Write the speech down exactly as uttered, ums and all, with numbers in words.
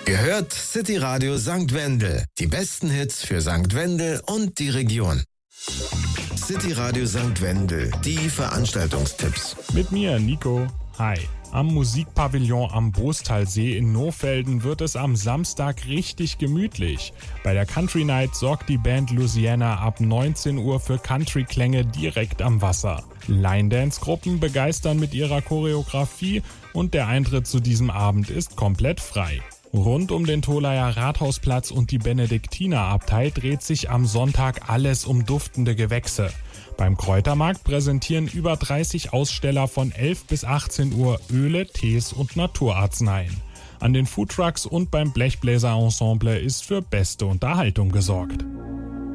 Ihr hört City Radio Sankt Wendel. Die besten Hits für Sankt Wendel und die Region. City Radio Sankt Wendel, die Veranstaltungstipps. Mit mir, Nico. Hi. Am Musikpavillon am Bostalsee in Nohfelden wird es am Samstag richtig gemütlich. Bei der Country Night sorgt die Band Louisiana ab neunzehn Uhr für Country-Klänge direkt am Wasser. Line-Dance-Gruppen begeistern mit ihrer Choreografie und der Eintritt zu diesem Abend ist komplett frei. Rund um den Tholaier Rathausplatz und die Benediktinerabtei dreht sich am Sonntag alles um duftende Gewächse. Beim Kräutermarkt präsentieren über dreißig Aussteller von elf bis achtzehn Uhr Öle, Tees und Naturarzneien. An den Foodtrucks und beim Blechbläser-Ensemble ist für beste Unterhaltung gesorgt.